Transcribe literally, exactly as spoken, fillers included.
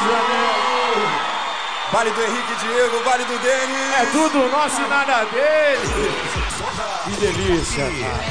Janela. Vale do Henrique Diego, vale do Denis. É tudo nosso e nada dele. Que delícia, cara.